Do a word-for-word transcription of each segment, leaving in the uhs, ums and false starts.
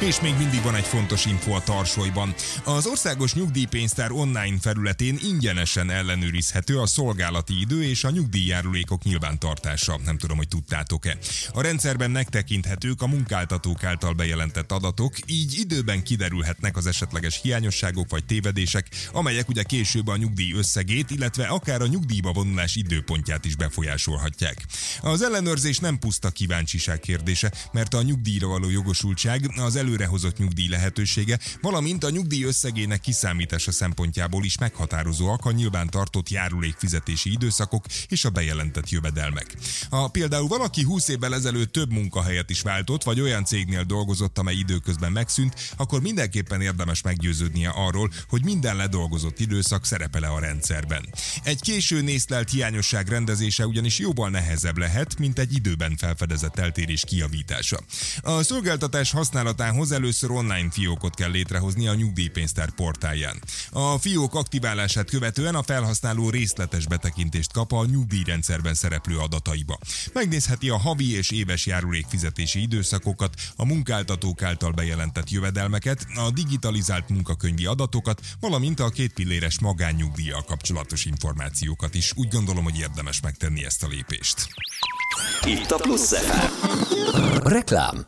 És még mindig van egy fontos info a tarsolyban. Az Országos Nyugdíjpénztár online felületén ingyenesen ellenőrizhető a szolgálati idő és a nyugdíjjárulékok nyilvántartása. Nem tudom, hogy tudtátok-e. A rendszerben megtekinthetők a munkáltatók által bejelentett adatok, így időben kiderülhetnek az esetleges hiányosságok vagy tévedések, amelyek ugye később a nyugdíj összegét, illetve akár a nyugdíjba vonulás időpontját is befolyásolhatják. Az ellenőrzés nem puszta kíváncsiság kérdése, mert a nyugdíjra való jogosultság, az előrehozott nyugdíj lehetősége, valamint a nyugdíj összegének kiszámítása szempontjából is meghatározóak a nyilván tartott járulékfizetési időszakok és a bejelentett jövedelmek. Ha például valaki húsz évvel ezelőtt több munkahelyet is váltott, vagy olyan cégnél dolgozott, amely időközben megszűnt, akkor mindenképpen érdemes meggyőződnie arról, hogy minden ledolgozott időszak szerepel-e a rendszerben. Egy későn észlelt hiányosság rendezése ugyanis jóval nehezebb lehet, mint egy időben felfedezett eltérés kijavítása. A szolgáltatás használatához először online fiókot kell létrehozni a nyugdíjpénztár portálján. A fiók aktiválását követően a felhasználó részletes betekintést kap a nyugdíjrendszerben szereplő adataiba. Megnézheti a havi és éves járulékfizetési időszakokat, a munkáltatók által bejelentett jövedelmeket, a digitalizált munkakönyvi adatokat, valamint a kétpilléres magánnyugdíjjal kapcsolatos információkat is. Úgy gondolom, hogy érdemes megtenni ezt a lépést. Itt a Plusz ef em. Reklám.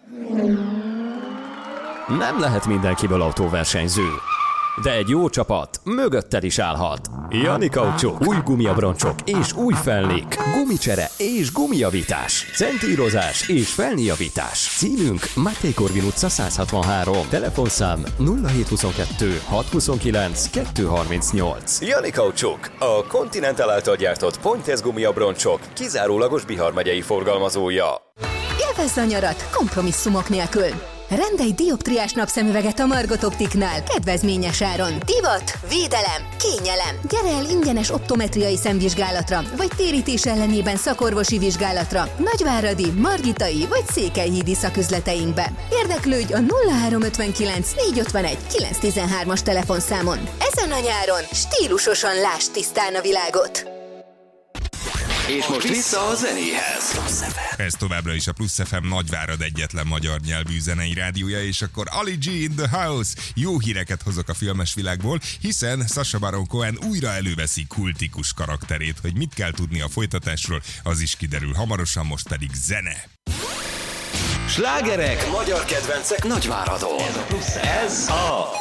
Nem lehet mindenkiből autóversenyző, de egy jó csapat mögötted is állhat. Jani Kaucsuk, új gumiabroncsok és új felnék, gumicsere és gumijavítás, centírozás és felnéjavítás. Címünk Máté Korvin utca száz hatvanhárom, telefonszám nulla hét huszonkettő hat huszonkilenc kettő harmincnyolc. Jani Kaucsuk, a Continental által gyártott Pointez gumiabroncsok kizárólagos Bihar megyei forgalmazója. Élvezd a nyarat kompromisszumok nélkül! Rendelj dioptriás napszemüveget a Margot Optiknál kedvezményes áron. Divat, védelem, kényelem. Gyere el ingyenes optometriai szemvizsgálatra, vagy térítés ellenében szakorvosi vizsgálatra Nagyváradi, Margitai vagy Székelyhídi szaküzleteinkbe. Érdeklődj a nulla három ötvenkilenc négy ötvenegy kilenc tizenhármas telefonszámon. Ezen a nyáron stílusosan lásd tisztán a világot. És most vissza a zenéhez. Ez továbbra is a Plusz ef em Nagyvárad egyetlen magyar nyelvű zenei rádiója, és akkor Ali G in the house. Jó híreket hozok a filmes világból, hiszen Sacha Baron Cohen újra előveszi kultikus karakterét. Hogy mit kell tudni a folytatásról, az is kiderül hamarosan, most pedig zene. Slágerek, magyar kedvencek Nagyváradon. Ez a